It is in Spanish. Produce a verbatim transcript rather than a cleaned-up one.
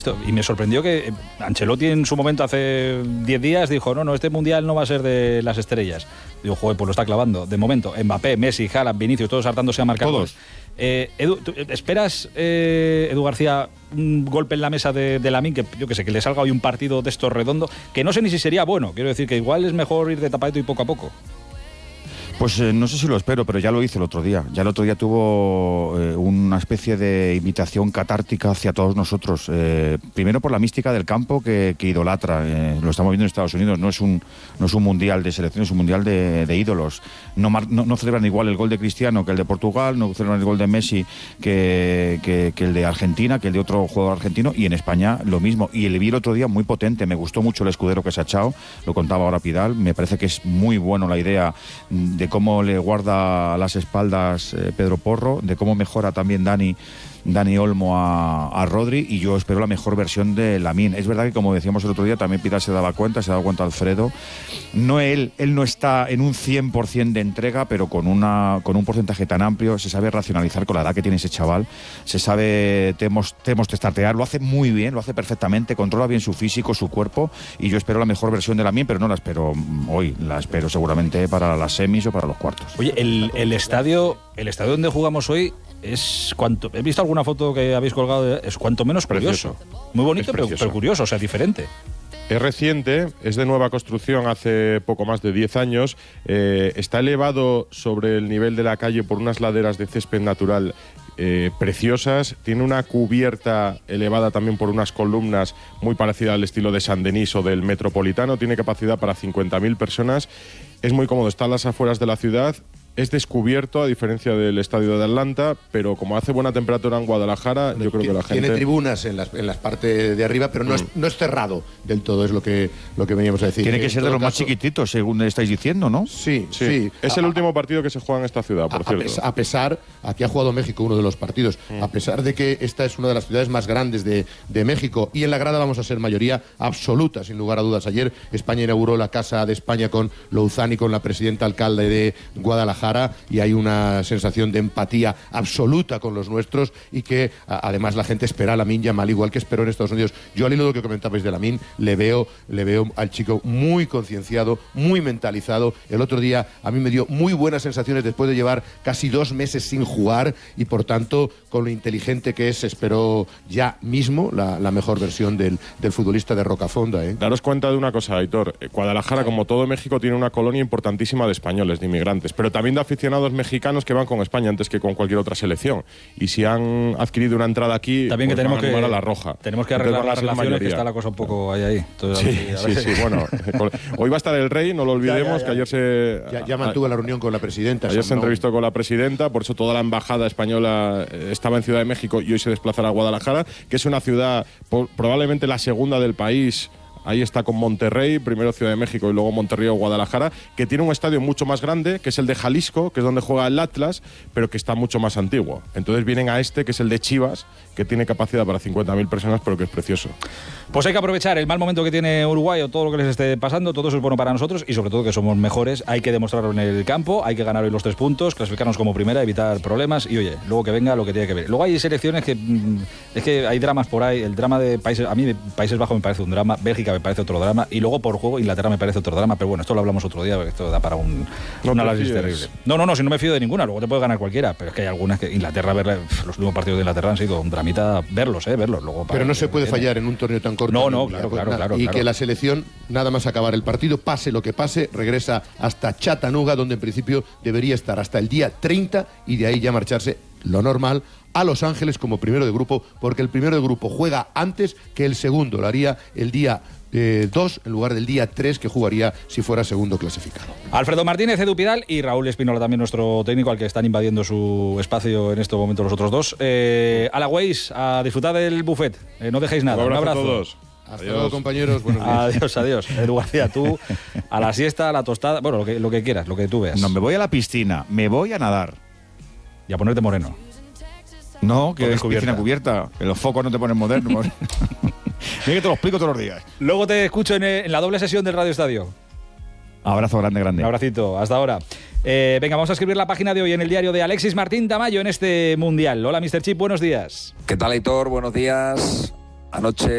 Y me sorprendió que Ancelotti en su momento hace diez días dijo, no, no, este Mundial no va a ser de las estrellas. Digo, joder, pues lo está clavando. De momento, Mbappé, Messi, Haaland, Vinicius, todos hartándose a marcar. Todos. Eh, Edu, ¿esperas, eh, Edu García, un golpe en la mesa de, de Lamine, que yo que sé, que le salga hoy un partido de estos redondo, que no sé ni si sería bueno? Quiero decir que igual es mejor ir de tapadito y poco a poco. Pues eh, no sé si lo espero, pero ya lo hice el otro día. Ya el otro día tuvo eh, una especie de invitación catártica hacia todos nosotros. Eh, primero por la mística del campo que, que idolatra. Eh, lo estamos viendo en Estados Unidos. No es un, no es un mundial de selección, es un mundial de, de ídolos. No, mar, no, no celebran igual el gol de Cristiano que el de Portugal, no celebran el gol de Messi que, que, que el de Argentina, que el de otro jugador argentino. Y en España lo mismo. Y el vi el otro día muy potente. Me gustó mucho el escudero que se ha echado. Lo contaba ahora Pidal. Me parece que es muy bueno la idea de cómo le guarda las espaldas eh, Pedro Porro, de cómo mejora también Dani, Dani Olmo a, a Rodri, y yo espero la mejor versión de Lamine. Es verdad que, como decíamos el otro día, también Pidal se daba cuenta, se daba cuenta Alfredo, no él, él no está en un cien por ciento de entrega, pero con, una, con un porcentaje tan amplio, se sabe racionalizar con la edad que tiene ese chaval, se sabe temos, temos testatear, lo hace muy bien, lo hace perfectamente, controla bien su físico, su cuerpo, y yo espero la mejor versión de Lamine, pero no la espero hoy, la espero seguramente para las semis o para los cuartos. Oye, el, el estadio, el estadio donde jugamos hoy es cuanto, he visto alguna foto que habéis colgado, es cuanto menos curioso. Precioso. Muy bonito, pero, pero curioso, o sea, diferente. Es reciente, es de nueva construcción, hace poco más de diez años. Eh, está elevado sobre el nivel de la calle por unas laderas de césped natural eh, preciosas. Tiene una cubierta elevada también por unas columnas muy parecida al estilo de Saint-Denis o del Metropolitano. Tiene capacidad para cincuenta mil personas. Es muy cómodo, está a las afueras de la ciudad. Es descubierto, a diferencia del estadio de Atlanta, pero como hace buena temperatura en Guadalajara, yo creo que la gente... Tiene tribunas en las, en las partes de arriba, pero no, mm. es, no es cerrado del todo, es lo que, lo que veníamos a decir. Tiene que en ser de los caso, más chiquititos, según estáis diciendo, ¿no? Sí, sí. sí. Es a, el último partido que se juega en esta ciudad, por a, cierto. A pesar, aquí ha jugado México uno de los partidos, mm. a pesar de que esta es una de las ciudades más grandes de, de México, y en la grada vamos a ser mayoría absoluta, sin lugar a dudas. Ayer España inauguró la Casa de España con Louzani, con la presidenta alcalde de Guadalajara, y hay un una sensación de empatía absoluta con los nuestros, y que a, además la gente espera a Lamine Yamal igual que esperó en Estados Unidos. Yo, al hilo de lo que comentabais de Lamine, le veo, le veo al chico muy concienciado, muy mentalizado. El otro día a mí me dio muy buenas sensaciones después de llevar casi dos meses sin jugar, y por tanto, con lo inteligente que es, espero ya mismo la, la mejor versión del, del futbolista de Rocafonda, ¿eh? Daros cuenta de una cosa, Aitor. Guadalajara, como todo México, tiene una colonia importantísima de españoles, de inmigrantes, pero también de aficionados mexicanos mexicanos que van con España antes que con cualquier otra selección, y si han adquirido una entrada aquí, también pues que tenemos van a que a la roja. Tenemos que arreglar las relaciones, que está la cosa un poco ahí ahí. Entonces, sí, a ver, sí, sí, bueno, hoy va a estar el rey, no lo olvidemos, ya, ya, ya. que ayer se ya, ya mantuvo a, la reunión con la presidenta. Ayer se entrevistó con la presidenta, por eso toda la embajada española estaba en Ciudad de México y hoy se desplazará a Guadalajara, que es una ciudad probablemente la segunda del país. Ahí está con Monterrey, primero Ciudad de México y luego Monterrey o Guadalajara, que tiene un estadio mucho más grande, que es el de Jalisco, que es donde juega el Atlas, pero que está mucho más antiguo. Entonces vienen a este, que es el de Chivas, que tiene capacidad para cincuenta mil personas, pero que es precioso. Pues hay que aprovechar el mal momento que tiene Uruguay o todo lo que les esté pasando, todo eso es bueno para nosotros, y sobre todo que somos mejores. Hay que demostrarlo en el campo, hay que ganar hoy los tres puntos, clasificarnos como primera, evitar problemas, y oye, luego que venga lo que tiene que ver. Luego hay selecciones que, es que hay dramas por ahí, el drama de países, a mí Países Bajos me parece un drama, Bélgica me parece otro drama, y luego por juego Inglaterra me parece otro drama, pero bueno, esto lo hablamos otro día, porque esto da para un, no un análisis fíes. terrible. No, no, no, si no me fío de ninguna, luego te puede ganar cualquiera, pero es que hay algunas que Inglaterra, ver, los últimos partidos de Inglaterra han sido un dramita, verlos, eh, verlos. Luego pero no se puede viene. fallar en un torneo tan corto. No, no, claro, pues, claro, claro. Y claro. que la selección, nada más acabar el partido, pase lo que pase, regresa hasta Chattanooga, donde en principio debería estar hasta el día treinta, y de ahí ya marcharse, lo normal, a Los Ángeles como primero de grupo, porque el primero de grupo juega antes que el segundo, lo haría el día dos eh, en lugar del día tres, que jugaría si fuera segundo clasificado. Alfredo Martínez, Edu Pidal y Raúl Espinola, también nuestro técnico, al que están invadiendo su espacio en estos momentos los otros dos. Eh, a la Waze, a disfrutar del buffet, eh, no dejéis nada. Un Un abrazo, abrazo a todos. Hasta adiós. Luego, compañeros, buenos días. Adiós, adiós. Edu García, tú a la siesta, a la tostada, bueno, lo que, lo que quieras, lo que tú veas. No, me voy a la piscina, me voy a nadar. Y a ponerte moreno. No, que es piscina cubierta, que los focos no te ponen modernos. Mira que te lo explico todos los días. Luego te escucho en, en la doble sesión del Radio Estadio. Abrazo grande, grande. Un abracito, hasta ahora. Eh, venga, vamos a escribir la página de hoy en el diario de Alexis Martín Tamayo en este Mundial. Hola, mister Chip, buenos días. ¿Qué tal, Aitor? Buenos días. Anoche